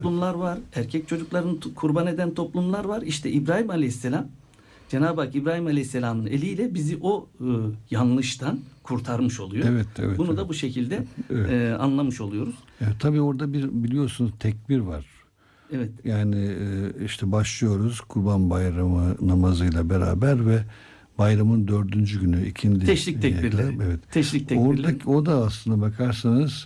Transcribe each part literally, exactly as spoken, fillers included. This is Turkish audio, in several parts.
toplumlar var. Erkek çocuklarını kurban eden toplumlar var. İşte İbrahim Aleyhisselam, Cenab-ı Hak İbrahim Aleyhisselam'ın eliyle bizi o e, yanlıştan kurtarmış oluyor. Evet, evet. Bunu evet. da bu şekilde evet. e, anlamış oluyoruz. Evet, tabii orada bir biliyorsunuz tekbir var. Evet. Yani işte başlıyoruz Kurban Bayramı namazıyla beraber ve bayramın dördüncü günü ikindi. Teşrik tekbirleri. Evet. Teşrik tekbirleri. Oradaki o da aslında bakarsanız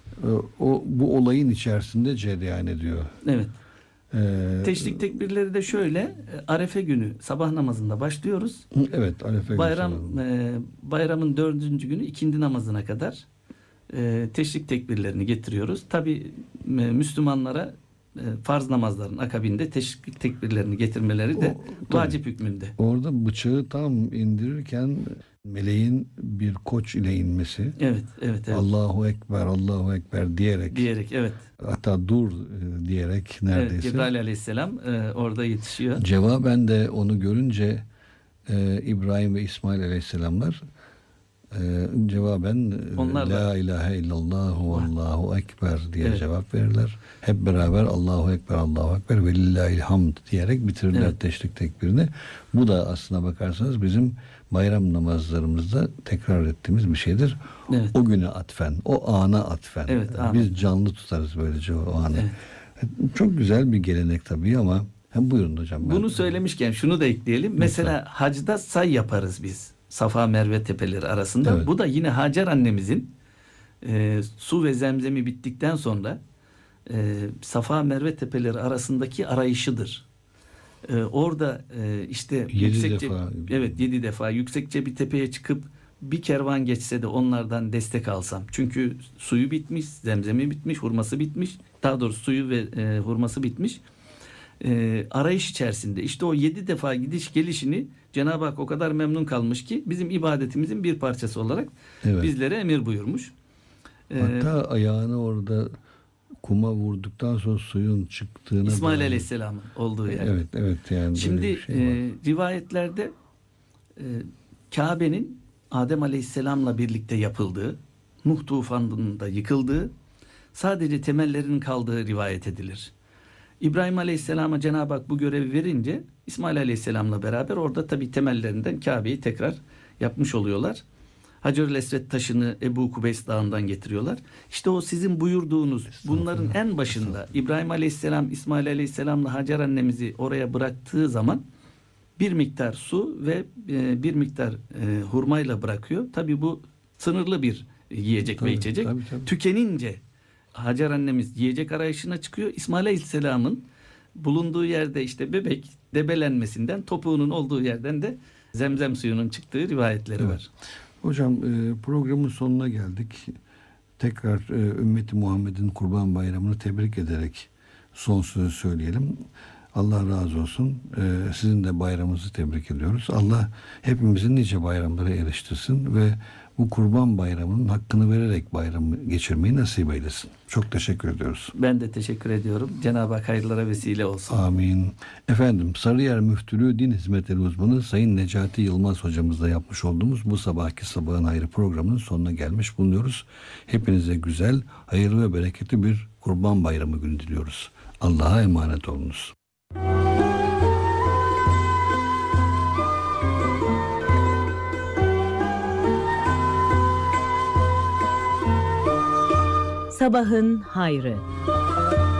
o bu olayın içerisinde cereyan ediyor. Evet. Ee, Teşrik tekbirleri de şöyle: Arefe günü sabah namazında başlıyoruz. Evet, Arefe Bayram günü. e, bayramın dördüncü günü ikindi namazına kadar e, teşrik tekbirlerini getiriyoruz. Tabii e, Müslümanlara e, farz namazların akabinde teşrik tekbirlerini getirmeleri de o, vacip hükmünde. Orada bıçağı tam indirirken meleğin bir koç ile inmesi. Evet, evet, evet. Allahu Ekber, Allahu Ekber diyerek. Diyerek, evet. Hatta dur diyerek neredeyse. Evet, Cebrail Aleyhisselam e, orada yetişiyor. Cevaben de onu görünce e, İbrahim ve İsmail Aleyhisselamlar e, cevaben Onlar La da, ilahe illallah ve Allahu Ekber diye evet. cevap verirler. Hep beraber Allahu Ekber, Allahu Ekber ve lillahil hamd diyerek bitirirler evet. teşrik tekbirini. Bu da aslına bakarsanız bizim bayram namazlarımızda tekrar ettiğimiz bir şeydir. Evet. O güne atfen, o ana atfen. Evet, ana. Biz canlı tutarız böylece o anı. Evet. Çok güzel bir gelenek tabii ama hem buyurun hocam. Bunu ben... söylemişken şunu da ekleyelim. Lütfen. Mesela hacda say yaparız biz. Safa Merve tepeleri arasında. Evet. Bu da yine Hacer annemizin e, su ve zemzemi bittikten sonra e, Safa Merve tepeleri arasındaki arayışıdır. E, orada e, işte yedi yüksekçe, defa. evet yedi defa yüksekçe bir tepeye çıkıp bir kervan geçse de onlardan destek alsam. Çünkü suyu bitmiş, zemzemi bitmiş, hurması bitmiş. Daha doğrusu suyu ve e, hurması bitmiş. E, arayış içerisinde işte o yedi defa gidiş gelişini Cenab-ı Hak o kadar memnun kalmış ki bizim ibadetimizin bir parçası olarak evet. bizlere emir buyurmuş. E, Hatta ayağını orada kuma vurduktan sonra suyun çıktığına İsmail dair... Aleyhisselam'ın olduğu yer. Evet, evet yani. Şimdi şey e, rivayetlerde e, Kabe'nin Adem Aleyhisselam'la birlikte yapıldığı, Nuh tufanında yıkıldığı, sadece temellerinin kaldığı rivayet edilir. İbrahim Aleyhisselam'a Cenab-ı Hak bu görevi verince İsmail Aleyhisselam'la beraber orada tabii temellerinden Kabe'yi tekrar yapmış oluyorlar. Hacer-ül Esved taşını Ebu Kubeys Dağı'ndan getiriyorlar. İşte o sizin buyurduğunuz bunların en başında İbrahim Aleyhisselam, İsmail Aleyhisselam'la Hacer annemizi oraya bıraktığı zaman bir miktar su ve bir miktar hurmayla bırakıyor. Tabii bu sınırlı bir yiyecek tabii, ve içecek. Tabii, tabii. Tükenince Hacer annemiz yiyecek arayışına çıkıyor. İsmail Aleyhisselam'ın bulunduğu yerde işte bebek debelenmesinden, topuğunun olduğu yerden de zemzem suyunun çıktığı rivayetleri evet. var. Hocam programın sonuna geldik. Tekrar ümmeti Muhammed'in Kurban Bayramı'nı tebrik ederek son sözü söyleyelim. Allah razı olsun. Sizin de bayramınızı tebrik ediyoruz. Allah hepimizin nice bayramlara eriştirsin ve bu Kurban Bayramı'nın hakkını vererek bayramı geçirmeyi nasip eylesin. Çok teşekkür ediyoruz. Ben de teşekkür ediyorum. Cenab-ı Hak hayırlara vesile olsun. Amin. Efendim, Sarıyer Müftülüğü Din Hizmetleri Uzmanı Sayın Necati Yılmaz hocamızla yapmış olduğumuz bu sabahki Sabahın Hayrı programının sonuna gelmiş bulunuyoruz. Hepinize güzel, hayırlı ve bereketli bir Kurban Bayramı günü diliyoruz. Allah'a emanet olunuz. Sabahın Hayrı.